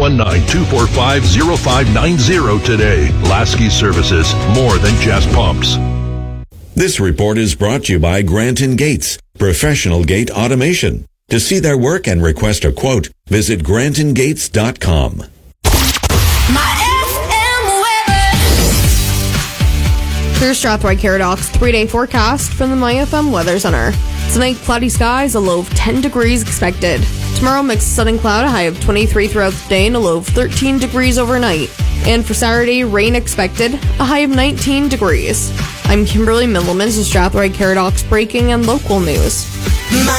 519-245-0590 today. Lasky Services, more than just pumps. This report is brought to you by Granton Gates, professional gate automation. To see their work and request a quote, visit GrantonGates.com. Here's Strathroy Caradox 3-day forecast from the MyFM Weather Center. Tonight, cloudy skies, a low of 10 degrees expected. Tomorrow, mixed sun and cloud, a high of 23 throughout the day and a low of 13 degrees overnight. And for Saturday, rain expected, a high of 19 degrees. I'm Kimberly Millemans with Strathroy Caradox breaking and local news.